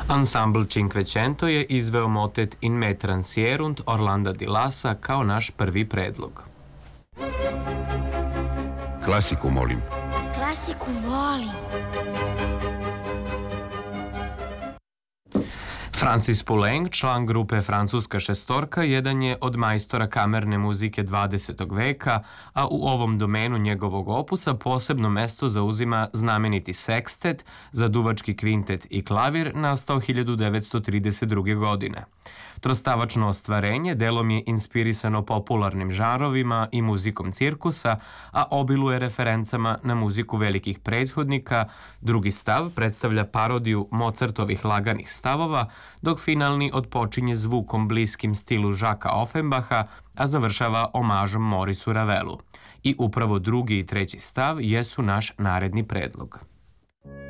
Ansambl Cinquecento je izveo motet In me transierunt Orlanda di Lassa kao naš prvi predlog. Klasiku, molim. Klasiku volim. Francis Poulenc, član grupe Francuska šestorka, jedan je od majstora kamerne muzike 20. veka, a u ovom domenu njegovog opusa posebno mesto zauzima znameniti sekstet za duvački kvintet i klavir nastao 1932. godine. Trostavačno ostvarenje delom je inspirisano popularnim žanrovima i muzikom cirkusa, a obiluje referencama na muziku velikih prethodnika. Drugi stav predstavlja parodiju Mozartovih laganih stavova, dok finalni odpočinje zvukom bliskim stilu Žaka Offenbacha, a završava omažom Mauricu Ravelu. I upravo drugi i treći stav jesu naš naredni predlog.